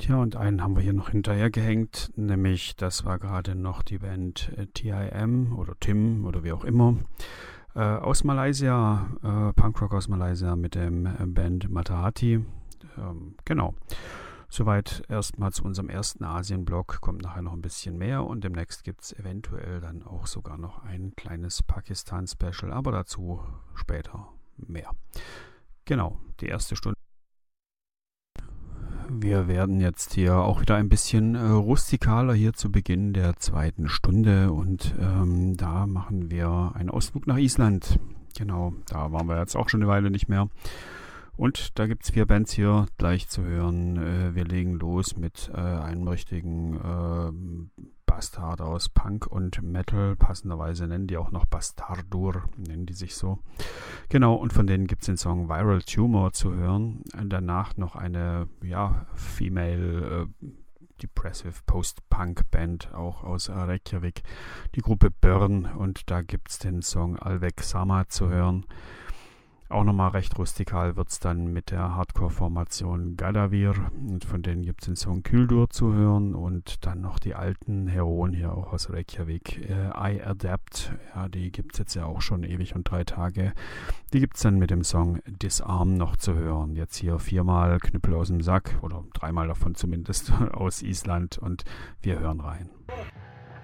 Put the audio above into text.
Tja, und einen haben wir hier noch hinterher gehängt, nämlich das war gerade noch die Band TIM oder Tim oder wie auch immer aus Malaysia, Punkrock aus Malaysia mit dem Band Matahati. Genau, soweit erstmal zu unserem ersten Asien-Blog, kommt nachher noch ein bisschen mehr und demnächst gibt es eventuell dann auch sogar noch ein kleines Pakistan-Special, aber dazu später mehr. Genau, die erste Stunde. Wir werden jetzt hier auch wieder ein bisschen rustikaler hier zu Beginn der zweiten Stunde und da machen wir einen Ausflug nach Island. Genau, da waren wir jetzt auch schon eine Weile nicht mehr. Und da gibt es 4 Bands hier gleich zu hören. Wir legen los mit einem richtigen Bastard aus Punk und Metal. Passenderweise nennen die auch noch Bastardur, nennen die sich so. Genau, und von denen gibt es den Song Viral Tumor zu hören. Danach noch eine Female Depressive Post-Punk-Band, auch aus Reykjavik, die Gruppe Burn. Und da gibt es den Song Alveg Sama zu hören. Auch nochmal recht rustikal wird es dann mit der Hardcore-Formation Gadavir. Und von denen gibt es den Song Küldur zu hören. Und dann noch die alten Heroen hier auch aus Reykjavik. I Adapt, ja, die gibt es jetzt ja auch schon ewig und 3 Tage. Die gibt es dann mit dem Song Disarm noch zu hören. Jetzt hier 4-mal Knüppel aus dem Sack, oder 3-mal davon zumindest, aus Island. Und wir hören rein.